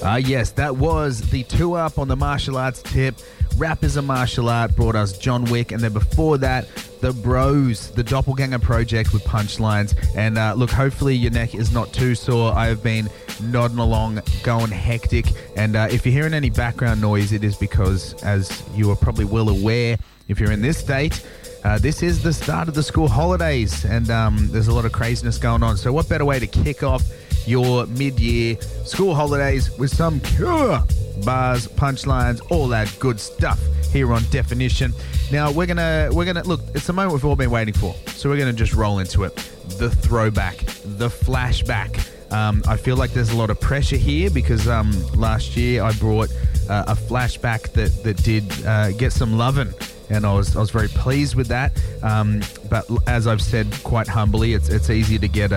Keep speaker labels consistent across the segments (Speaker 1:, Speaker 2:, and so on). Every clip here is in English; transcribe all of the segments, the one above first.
Speaker 1: Yes, that was the 2 Up on the martial arts tip. Rap is a martial art brought us John Wick, and then before that, The Bros, the Doppelganger Project with Punchlines. And look, hopefully your neck is not too sore. I have been nodding along, going hectic, and if you're hearing any background noise, it is because, as you are probably well aware, if you're in this state, this is the start of the school holidays, and there's a lot of craziness going on. So what better way to kick off your mid-year school holidays with some bars, punchlines, all that good stuff here on Definition. Now we're gonna look, it's the moment we've all been waiting for, so we're gonna just roll into it. The throwback, the flashback. I feel like there's a lot of pressure here because last year I brought a flashback that did get some loving, and I was very pleased with that. But as I've said quite humbly, it's easy to get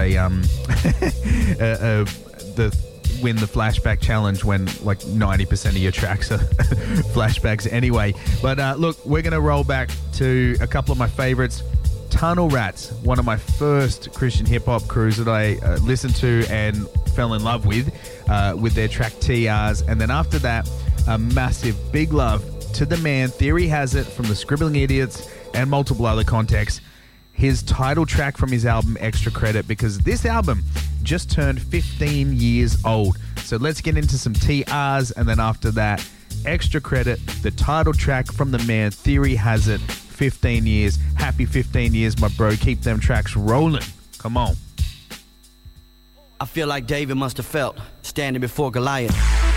Speaker 1: win the flashback challenge when like 90% of your tracks are flashbacks anyway. But look, we're going to roll back to a couple of my favorites. Tunnel Rats, one of my first Christian hip-hop crews that I listened to and fell in love with their track TRs. And then after that, a massive big love to the man Theory Has It from the Scribbling Idiots and multiple other contexts. His title track from his album Extra Credit, because this album just turned 15 years old. So let's get into some TRs, and then after that, Extra Credit, the title track from the man Theory Has It, 15 years. Happy 15 years, my bro. Keep them tracks rolling. Come on.
Speaker 2: I feel like David must have felt standing before Goliath.